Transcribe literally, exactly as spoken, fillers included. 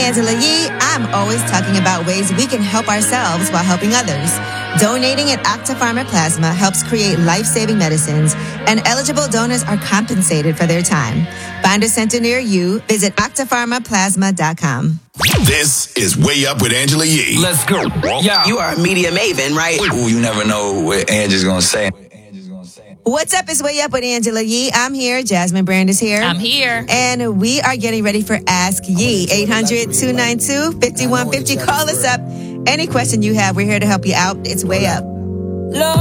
Angela Yee. I'm always talking about ways we can help ourselves while helping others. Donating at Octapharma Plasma helps create life-saving medicines, and eligible donors are compensated for their time. Find a center near you. Visit octapharma plasma dot com. This is Way Up with Angela Yee. Let's go. Yeah. You are a media maven, right? Ooh, you never know what Angela's gonna say. What's up? It's Way Up with Angela Yee. I'm here. Jasmine Brand is here. I'm here. And we are getting ready for Ask Yee. eight hundred, two nine two, five one five zero. Call us up. Any question you have, we're here to help you out. It's Way Up. Love